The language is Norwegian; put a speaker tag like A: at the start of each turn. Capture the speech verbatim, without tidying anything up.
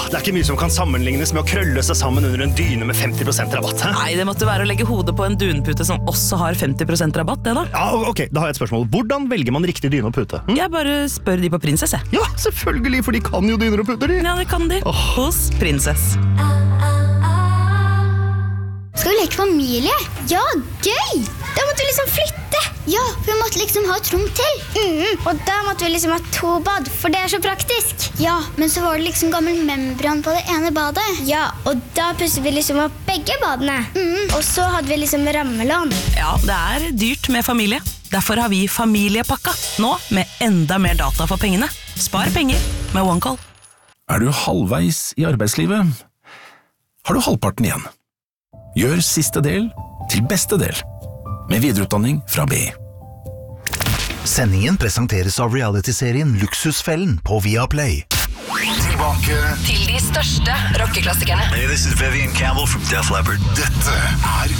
A: det er ikke mye som kan sammenlignes med å krølle seg sammen under en dyne med femti prosent rabatt. Hæ?
B: Nei, det måtte være å legge hodet på en dunpute som også har femti prosent rabatt, det da.
A: Ja, ok, da har jeg et spørsmål. Hvordan velger man riktig dyne og pute? Hm?
B: Jeg bare spør de på Princess, jeg.
A: Ja, selvfølgelig, for de kan jo dyner og puter, de.
B: Ja, det kan de. Oh. Hos Princess.
C: Skal vi leke familie? Ja, gøy! Da måtte vi liksom flytte. Ja, vi måtte liksom ha et rom til. Mm, og da måtte vi liksom ha to bad, for det er så praktisk. Ja, men så var det liksom gammel membran på det ene badet. Ja, og da pusset vi liksom opp begge badene. Mm, og så hadde vi liksom rammelån.
B: Ja, det er dyrt med familie. Derfor har vi familiepakka, nå med enda mer data for pengene. Spar penger med OneCall.
D: Er du halvveis i arbeidslivet? Har du halvparten igjen? Gjør siste del til beste del, med videreutdanning fra B I.
E: Sendingen presenteres av reality-serien Luksusfellen på Viaplay.
F: Tilbake
G: til de største rockeklassikerne.
F: Hey, this is Vivian Campbell from Def Leppard. Dette er